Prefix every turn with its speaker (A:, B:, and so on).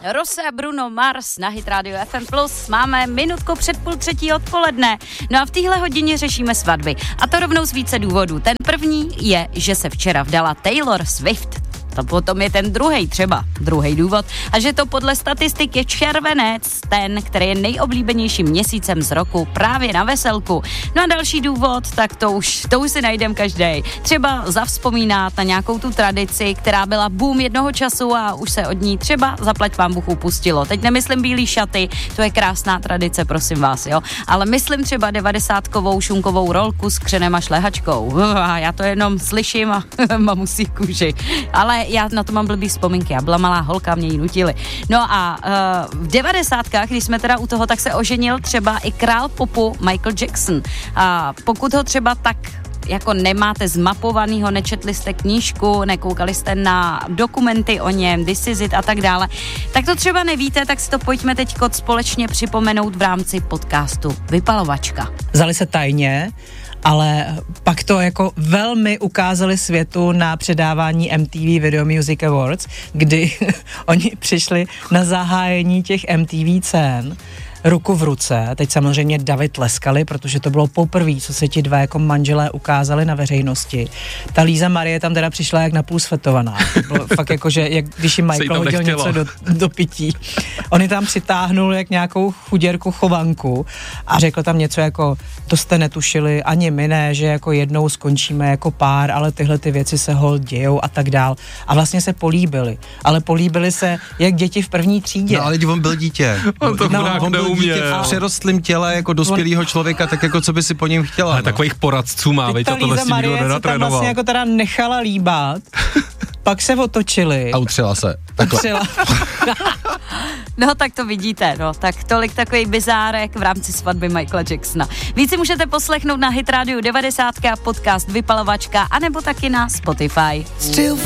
A: Rose a Bruno Mars na Hit Radio FM+. Máme minutku před 2:30 odpoledne. No a v téhle hodině řešíme svatby. A to rovnou z více důvodů. Ten první je, že se včera vdala Taylor Swift. To potom je ten druhý důvod. A že to podle statistik je červenec, ten, který je nejoblíbenějším měsícem z roku právě na veselku. No a další důvod, tak to už si najdem každý. Třeba zavzpomínat na nějakou tu tradici, která byla boom jednoho času a už se od ní třeba zaplať pán Bůh upustilo. Teď nemyslím bílý šaty, to je krásná tradice, prosím vás, jo. Ale myslím třeba 90kovou šunkovou rolku s křenem a šlehačkou. Já to jenom slyším a mám musí kůži. Ale já na to mám blbý vzpomínky. Já byla malá holka, mě ji nutili. No a v 90kách, když jsme teda u toho, tak se oženil třeba i král popu Michael Jackson. A pokud ho třeba tak jako nemáte zmapovanýho, nečetli jste knížku, nekoukali jste na dokumenty o něm, This Is It a tak dále, tak to třeba nevíte, tak si to pojďme teď společně připomenout v rámci podcastu Vypalovačka.
B: Vzali se tajně, ale pak to jako velmi ukázali světu na předávání MTV Video Music Awards, kdy oni přišli na zahájení těch MTV cen ruku v ruce. Teď samozřejmě David tleskali, protože to bylo poprvé, co se ti dva jako manželé ukázali na veřejnosti. Ta Líza Marie tam teda přišla jak napůl svetovaná. Bylo fakt jako, že jak když jim Michael hodil něco do pití. On tam přitáhnul jak nějakou chuděrku chovanku a řekl tam něco jako, to jste netušili, ani my ne, že jako jednou skončíme jako pár, ale tyhle ty věci se holt dějou a tak dál. A vlastně se políbili. Ale políbili se jak děti v první třídě.
C: No ale on byl dítě. On byl dítě v přerostlém těle jako dospělého člověka, tak jako co by si po něm chtěla.
D: Ale takových poradců má, veď, a tohle si nikdo nenatrénoval.
B: Tam vlastně jako teda nechala líbat, pak se otočili.
C: A utřela se.
A: No tak to vidíte, no. Tak tolik takový bizárek v rámci svatby Michaela Jacksona. Víc si můžete poslechnout na Hit Radio 90 podcast Vypalovačka, anebo taky na Spotify.